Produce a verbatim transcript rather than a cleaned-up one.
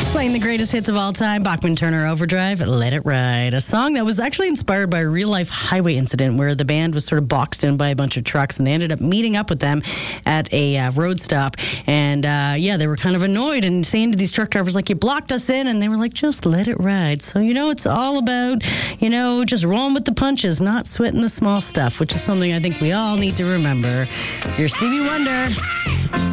Playing the greatest hits of all time, Bachman Turner Overdrive, Let It Ride. A song that was actually inspired by a real-life highway incident where the band was sort of boxed in by a bunch of trucks, and they ended up meeting up with them at a uh, road stop. And, uh, yeah, they were kind of annoyed and saying to these truck drivers, like, you blocked us in, and they were like, just let it ride. So, you know, it's all about, you know, just rolling with the punches, not sweating the small stuff, which is something I think we all need to remember. Here's Stevie Wonder.